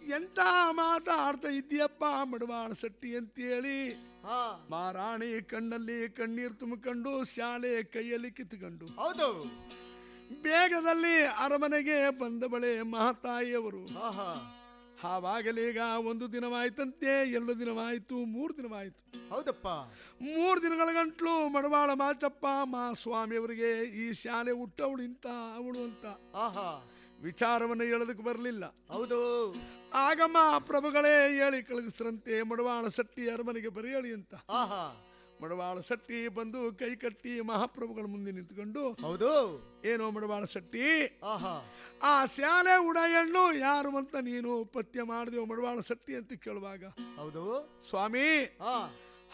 ಎಂತ ಮಾತಾಡ್ತಾ ಇದ್ದೀಯಪ್ಪ ಮಡವಾಳ ಶೆಟ್ಟಿ ಅಂತೇಳಿ ಮಾರಾಣಿ ಕಣ್ಣಲ್ಲಿ ಕಣ್ಣೀರು ತುಂಬಿಕೊಂಡು ಶಾಲೆ ಕೈಯಲ್ಲಿ ಕಿತ್ತುಕೊಂಡು ಹೌದು ಬೇಗದಲ್ಲಿ ಅರಮನೆಗೆ ಬಂದ ಬಳೆ ಮಹಾತಾಯಿಯವರು ಆವಾಗಲೀಗ 1 ದಿನವಾಯ್ತಂತೆ 2 ದಿನವಾಯ್ತು 3 ದಿನವಾಯ್ತು. ಹೌದಪ್ಪ 3 ದಿನಗಳ ಗಂಟ್ಲು ಮಡವಾಳ ಮಾಚಪ್ಪ ಸ್ವಾಮಿಯವರಿಗೆ ಈ ಶಾಲೆ ಹುಟ್ಟವಳು ಇಂತ ಅವಳು ಅಂತ ವಿಚಾರವನ್ನು ಹೇಳೋದಕ್ಕೆ ಬರಲಿಲ್ಲ. ಹೌದು ಆಗಮ್ಮ ಪ್ರಭುಗಳೇ ಹೇಳಿ ಕಳಗಿಸ್ರಂತೆ ಮಡವಾಳ ಶೆಟ್ಟಿ ಅರಮನೆಗೆ ಬರೆಯಳಿ ಅಂತ. ಮಡವಾಳ ಶೆಟ್ಟಿ ಬಂದು ಕೈ ಕಟ್ಟಿ ಮಹಾಪ್ರಭುಗಳ ಮುಂದೆ ನಿಂತ್ಕೊಂಡು ಹೌದು ಏನೋ ಮಡವಾಳ ಶೆಟ್ಟಿ ಆ ಶಾಲೆ ಉಡ ಹೆಣ್ಣು ಯಾರು ಅಂತ ನೀನು ಪತ್ಯ ಮಾಡಿದೆವು ಮಡವಾಳ ಶೆಟ್ಟಿ ಅಂತ ಕೇಳುವಾಗ ಹೌದು ಸ್ವಾಮಿ